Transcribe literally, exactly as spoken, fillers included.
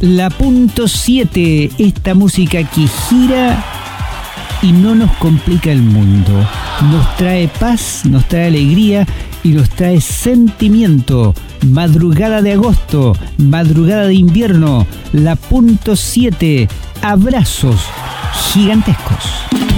La punto siete, esta música que gira y no nos complica el mundo. Nos trae paz, nos trae alegría y nos trae sentimiento. Madrugada de agosto, madrugada de invierno, la punto siete, abrazos gigantescos.